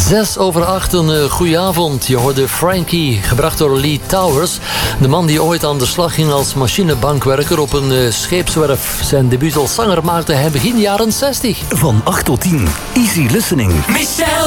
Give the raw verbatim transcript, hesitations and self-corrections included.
Zes over acht, een uh, goeie avond. Je hoorde Frankie, gebracht door Lee Towers. De man die ooit aan de slag ging als machinebankwerker op een uh, scheepswerf. Zijn debuut als zanger maakte hij begin jaren zestig. Van acht tot tien, Easy Listening. Michel